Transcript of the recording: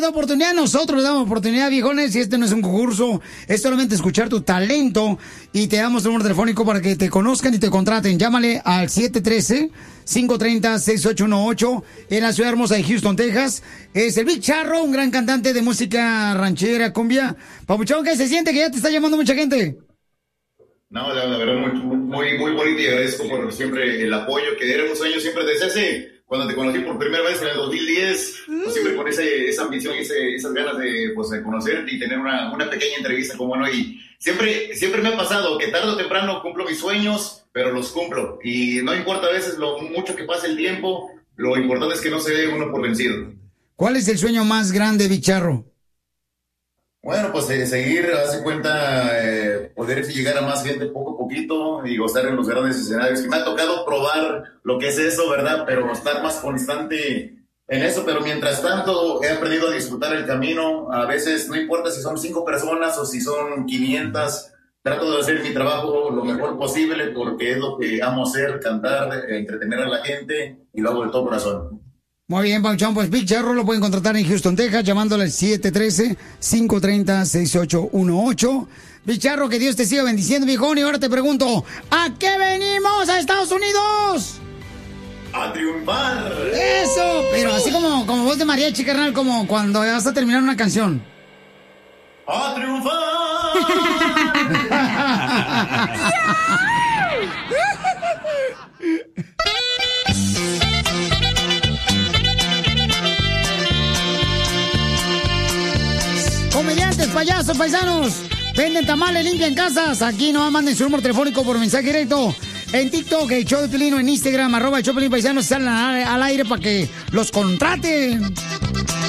les da oportunidad, nosotros les damos oportunidad, viejones, y este no es un concurso, es solamente escuchar tu talento, y te damos un número telefónico para que te conozcan y te contraten. Llámale al 713-530-6818 en la ciudad hermosa de Houston, Texas. Es el Big Charro, un gran cantante de música ranchera, cumbia. Papuchón, ¿qué se siente que ya te está llamando mucha gente? No, la verdad, muy bonito, y agradezco por siempre el apoyo, que era un sueño siempre desde hace, cuando te conocí por primera vez en el 2010, pues siempre con esa ambición y esas ganas de conocerte y tener una pequeña entrevista como no, y siempre me ha pasado que tarde o temprano cumplo mis sueños, pero los cumplo, y no importa a veces lo mucho que pase el tiempo, lo importante es que no se dé uno por vencido. ¿Cuál es el sueño más grande, Bicharro? Bueno, pues seguir, hace cuenta, poder llegar a más gente poco a poquito y gozar en los grandes escenarios. Que me ha tocado probar lo que es eso, ¿verdad? Pero estar más constante en eso. Pero mientras tanto, he aprendido a disfrutar el camino. A veces, no importa si son 5 personas o si son 500, trato de hacer mi trabajo lo mejor posible porque es lo que amo hacer, cantar, entretener a la gente, y lo hago de todo corazón. Muy bien, Pauchón, pues Big Charro lo pueden contratar en Houston, Texas, llamándole al 713-530-6818. Big Charro, que Dios te siga bendiciendo, viejón. Y ahora te pregunto, ¿a qué venimos a Estados Unidos? ¡A triunfar! Eso, pero así como voz de mariachi, carnal, como cuando vas a terminar una canción. ¡A triunfar! Comediantes, payasos, paisanos, venden tamales, limpian casas. Aquí no manden su número telefónico por mensaje directo. En TikTok, el show de Pelín, en Instagram, @el show de Pelín, paisanos, salen al aire para que los contraten.